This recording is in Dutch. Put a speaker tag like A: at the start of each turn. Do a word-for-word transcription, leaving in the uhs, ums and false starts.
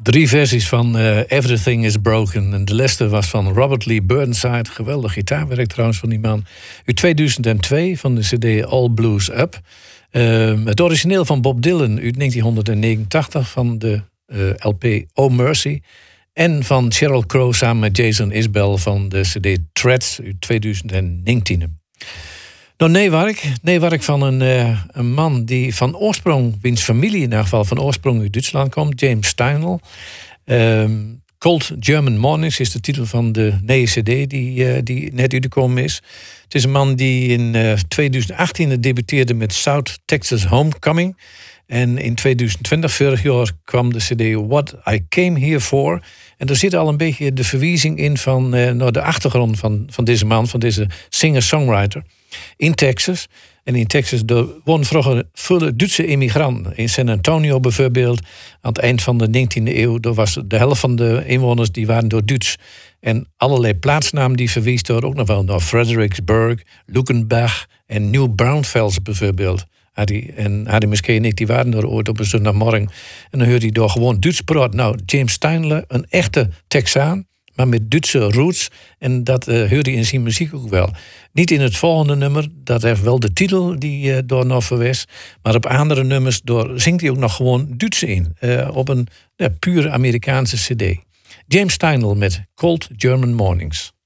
A: Drie versies van uh, Everything is Broken. En de laatste was van Robert Lee Burnside. Geweldig gitaarwerk trouwens van die man. Uit tweeduizend twee van de cd All Blues Up. Uh, het origineel van Bob Dylan uit negentien negenentachtig van de uh, L P Oh Mercy. En van Sheryl Crow samen met Jason Isbell van de cd Threads uit tweeduizend negentien. Nou, neewerk. Neewerk van een, uh, een man die van oorsprong, wiens familie in ieder geval van oorsprong uit Duitsland komt, James Steinl. Um, Cold German Mornings is de titel van de nieuwe cd die, uh, die net uitgekomen is. Het is een man die in uh, tweeduizend achttien debuteerde met South Texas Homecoming. En in tweeduizend twintig, vorig jaar, kwam de cd What I Came Here For. En er zit al een beetje de verwijzing in van uh, nou, de achtergrond van, van deze man, van deze singer-songwriter. In Texas. En in Texas woonden vroeger veel Duitse immigranten. In San Antonio bijvoorbeeld, aan het eind van de negentiende eeuw, daar was de helft van de inwoners die waren door Duits. En allerlei plaatsnamen die verwijzen door ook nog wel naar Fredericksburg, Luckenbach en New Braunfels bijvoorbeeld. Harry en Harry Muskee en ik, die waren er ooit op een zondagmorgen. En dan hoorde hij door gewoon Duits praten. Nou, James Steinle, een echte Texaan, maar met Duitse roots. En dat uh, hoorde hij in zijn muziek ook wel. Niet in het volgende nummer, dat heeft wel de titel die uh, door nog verwees. Maar op andere nummers door zingt hij ook nog gewoon Duits in. Uh, op een ja, pure Amerikaanse cd. James Steinle met Cold German Mornings.